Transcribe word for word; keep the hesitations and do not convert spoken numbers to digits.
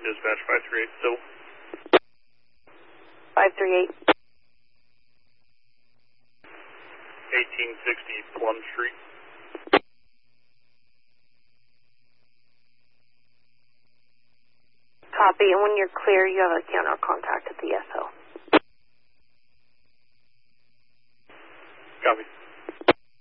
dispatch five three eight still. five three eight. eighteen sixty Plum Street. Copy, and when you're clear, you have a counter contact at the S O. Copy.